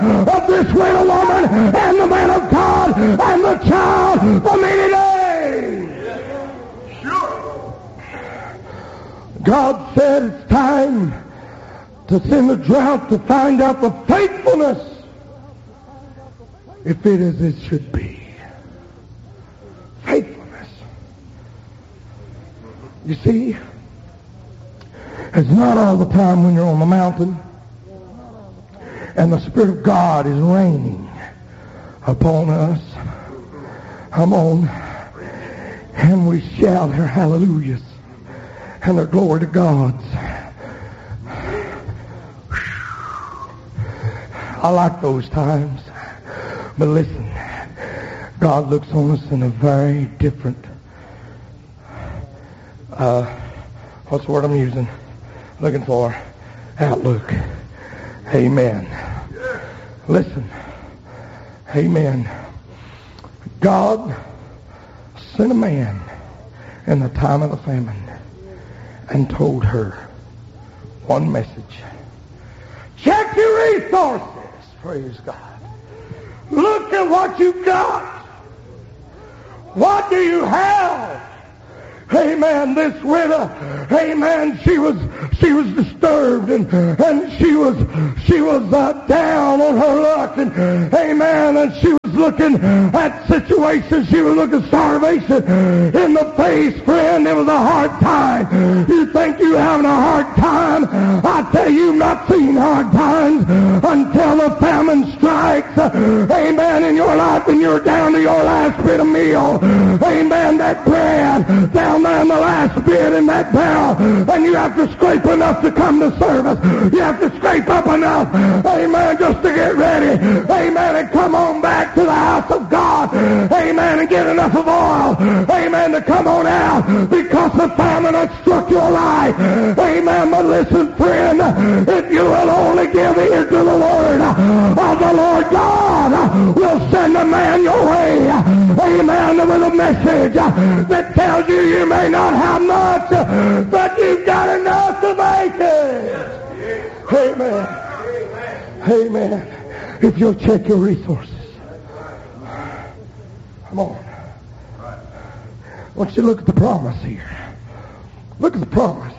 of this widow woman and the man of God and the child for many days. Sure. God said it's time to send a drought to find out the faithfulness if it is it should be. Faithfulness. You see, it's not all the time when you're on the mountain and the Spirit of God is raining upon us. Come on. And we shout our hallelujahs and our glory to God's. I like those times. But listen, God looks on us in a very different, what's the word I'm using? Looking for? Outlook. Amen. Listen. Amen. God sent a man in the time of the famine and told her one message. Check your resources. Praise God. Look at what you got. What do you have? Amen. This widow, amen, she was disturbed and she was down on her luck and amen, and she was looking at situations, she was looking starvation in the face, friend. It was a hard time. You think you're having a hard time? I tell you, you've not seen hard times until the famine strikes, amen, in your life and you're down to your last bit of meal, amen, that bread down there in the last bit in that barrel, and you have to scrape enough to come to service. You have to scrape up enough, amen, just to get ready, amen, and come on back to the house of God, amen, and get enough of oil, amen, to come on out because the famine has struck your life, amen. But listen, friend, if you will only give ear to the word of the Lord God, will send a man your way, amen, with a message that tells you you may not have much, but you've got enough to make it. Amen. Amen. If you'll check your resources. Come on. I want you to look at the promise here. Look at the promise.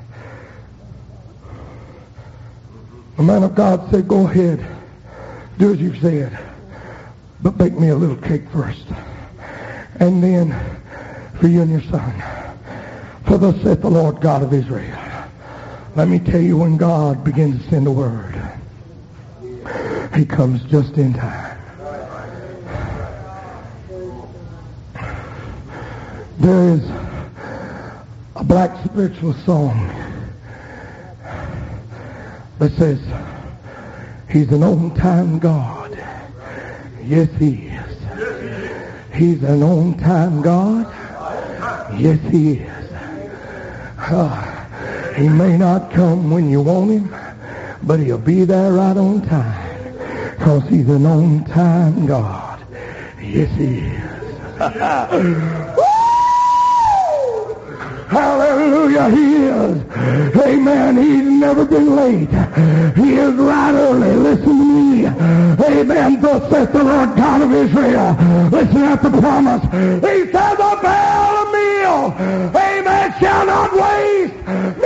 The man of God said, go ahead. Do as you've said. But bake me a little cake first. And then for you and your son. For thus saith the Lord God of Israel. Let me tell you, when God begins to send a word, he comes just in time. There is a black spiritual song that says, he's an on-time God. Yes, he is. He's an on-time God. Yes, he is. He may not come when you want him, but he'll be there right on time, because he's an on-time God. Yes, he is. Hallelujah, he is. Amen. He's never been late. He is right early. Listen to me. Amen. Thus saith the Lord God of Israel. Listen at the promise. He says, a barrel of meal, amen, shall not waste,